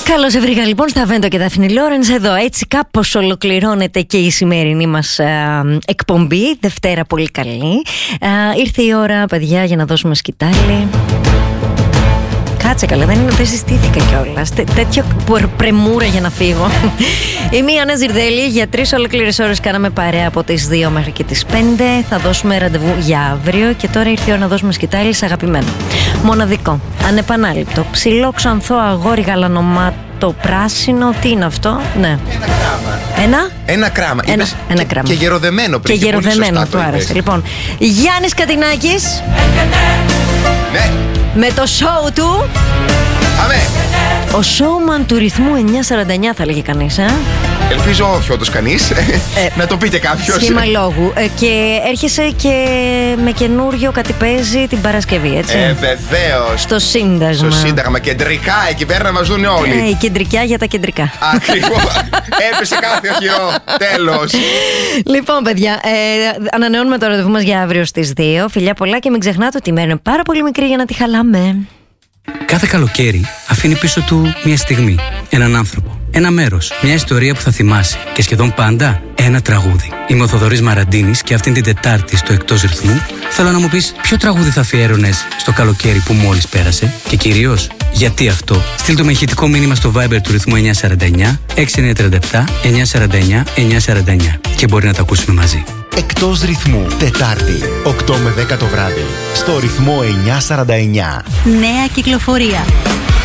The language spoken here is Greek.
Καλώς σε βρήκα λοιπόν στα Βέντο και Δάφνη Λόρενς εδώ. Έτσι κάπως ολοκληρώνεται και η σημερινή μας εκπομπή. Δευτέρα πολύ καλή. Ήρθε η ώρα, παιδιά, για να δώσουμε σκητάλη. Κάτσε καλά, δεν συστήθηκα κιόλας. Τέτοια πρεμούρα για να φύγω. Είμαι η Άννα Ζιρδέλη. Για 3 ολόκληρες ώρες κάναμε παρέα από τις 2 μέχρι και τις 5. Θα δώσουμε ραντεβού για αύριο. Και τώρα ήρθε η ώρα να δώσουμε σκητάλη σε αγαπημένο. Μοναδικό, ανεπανάληπτο, ψηλό ξανθό αγόρι γαλανομάτο πράσινο. Τι είναι αυτό? Ναι. Ένα κράμα. Ένα κράμα. Και γεροδεμένο πριν. Και γεροδεμένο, του άρεσε. Λοιπόν, Γιάννης Κατινάκης. Ναι. Με το show του. Αμέ. Ο showman του ρυθμού 949 θα λέγει κανείς, Ελπίζω όχι όντως κανείς. Να το πείτε κάποιος. Σχήμα λόγου. Και έρχεσαι και με καινούριο κάτι παίζει την Παρασκευή, έτσι. Βεβαίως. Στο Σύνταγμα. Στο Σύνταγμα. Κεντρικά εκεί πέρα να μας δουν όλοι. Η κεντρικιά για τα κεντρικά. Ακριβώς. Έπεσε κάθε οχυρό. Τέλος. Λοιπόν, παιδιά, ανανεώνουμε το ραντεβού μας για αύριο στις 2. Φιλιά πολλά και μην ξεχνάτε ότι η μέρα είναι πάρα πολύ μικρή για να τη χαλάμε. Κάθε καλοκαίρι αφήνει πίσω του μια στιγμή, έναν άνθρωπο, ένα μέρος, μια ιστορία που θα θυμάσαι και σχεδόν πάντα ένα τραγούδι. Είμαι ο Θοδωρής Μαραντίνης και αυτήν την Τετάρτη στο Εκτός Ρυθμού θέλω να μου πεις ποιο τραγούδι θα αφιέρωνες στο καλοκαίρι που μόλις πέρασε και κυρίως γιατί αυτό. Στείλ το με ηχητικό μήνυμα στο Viber του ρυθμού 949 6937 949 949 και μπορεί να τα ακούσουμε μαζί. Εκτός Ρυθμού, Τετάρτη, 8 με 10 το βράδυ, στο ρυθμό 949. Νέα κυκλοφορία.